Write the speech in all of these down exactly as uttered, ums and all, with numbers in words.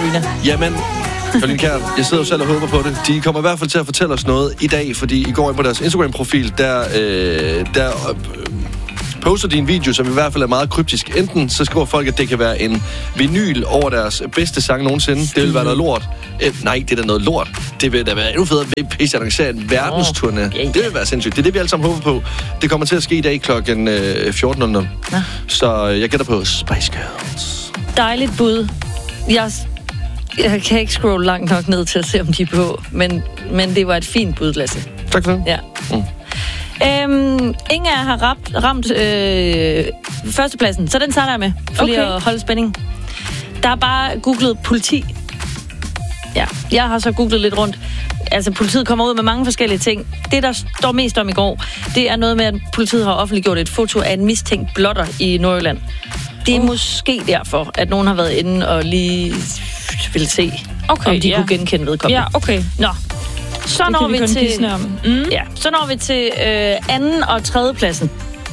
Karolina? Jamen, Karoline Kjær, jeg sidder jo selv og håber på det. De kommer i hvert fald til at fortælle os noget i dag, fordi i går ind på deres Instagram-profil, der, øh, der øh, poster de en video, som i hvert fald er meget kryptisk. Enten så skriver folk, at det kan være en vinyl over deres bedste sang nogensinde. Det vil være noget lort. Øh, nej, det er da noget lort. Det vil da være endnu federe, at P C annoncerer en verdensturné. Oh, yeah, yeah. Det vil være sindssygt. Det er det, vi alle sammen håber på. Det kommer til at ske i dag klokken øh, fjorten nul nul. Ja. Så jeg gætter på Spice Girls. Dejligt bud. Jeg, jeg kan ikke scrolle langt nok ned til at se, om de er på. Men, men det var et fint bud, Lasse. Tak for det. Ja. Mm. Øhm, ingen af jer har ramt, ramt øh, førstepladsen, så den starter jeg med, for okay. lige at holde spændingen. Der er bare googlet politi. Ja, jeg har så googlet lidt rundt. Altså, politiet kommer ud med mange forskellige ting. Det, der står mest om i går, det er noget med, at politiet har offentliggjort et foto af en mistænkt blotter i Nordjylland. Det er uh. måske derfor, at nogen har været inde og lige vil se, okay, om de ja. kunne genkende vedkommende. Ja, okay. Nå. Så når, vi vi til, mm. ja, så når vi til øh, anden og tredje pladsen.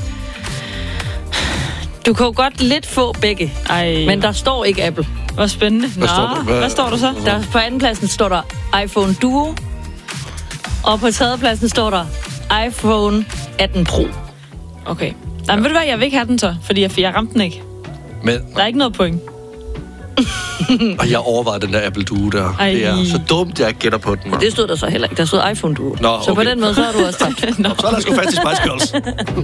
Du kan jo godt lidt få begge, Ej. men der står ikke Apple. Hvor spændende. Hvad, står der? Hvad, Hvad står der så? Der, på anden pladsen står der iPhone Duo, og på tredje pladsen står der iPhone atten Pro. Okay. Jamen, ved du hvad, jeg vil ikke have den så, fordi jeg, jeg ramte den ikke. Men, der er ikke noget point. og jeg overvejede den der Apple Duo der. Ej. Det er så dumt, jeg gætter på den. Det stod der så heller ikke. Der stod iPhone Duo. Nå, så okay. på den måde, så har du også tabt. Nå. Så lad os gå fast i Spice Girls.